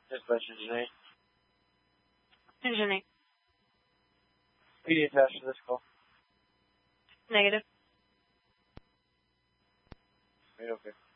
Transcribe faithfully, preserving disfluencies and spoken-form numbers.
Dispatch engineer. Engineer. P D attached to this call. Negative. Right, okay.